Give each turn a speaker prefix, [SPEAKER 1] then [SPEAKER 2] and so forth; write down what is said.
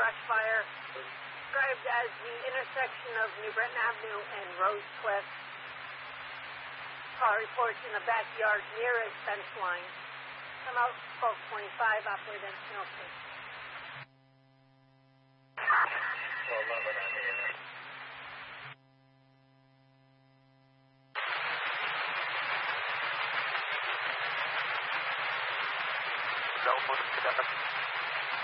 [SPEAKER 1] brush fire described as the intersection of New Britain Avenue and Rose Cliff. Car reports in the backyard nearest fence line. Come out, 1225, operate on Snowflake.
[SPEAKER 2] 1211 on the air.
[SPEAKER 3] Cell phone,